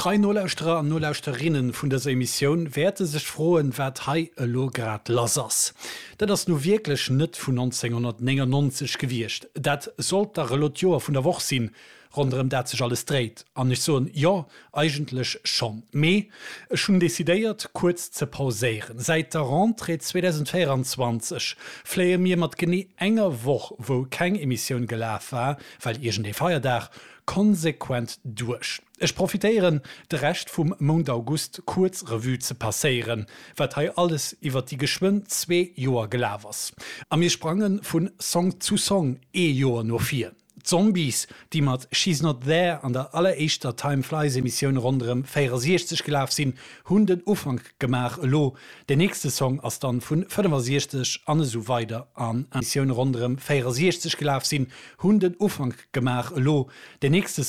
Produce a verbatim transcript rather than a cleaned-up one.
Drei Nolausterer an Nolausterinnen vun der Emission werte sech froen wat hei lograd lass. Dat ass no wirklich net vun neunzehnhundertneunundneunzig gewircht. Dat sollt der Relotioer vun der Woch sinn, rondem dat sech alles dreht. An nicht so ja, eigentlich schon. Me schon desideiert kurz ze pausieren. Seit der Rentrée zwanzig vierundzwanzig fleie mir mat genie enger Woch, wo kein Emission gelaf war, weil irgend de Feierdach konsequent durch. Ich profitieren de recht vum Mond August kurz Revue ze passieren, wat hei alles iwwer die geschwind zwei Joer gelavers. Am mir sprangen vun Song zu Song e Joer no vier. Zombies, die mat She's Not There an der allereischter Timeflies-Emission rondem sechzig gelaf sinn, hun den Ufang gemach lo. Der nächste Song ass dann vun sechzig an so weiter an Emission rondem sechzig gelaf sinn, hun den Ufang gemach lo. Der nächste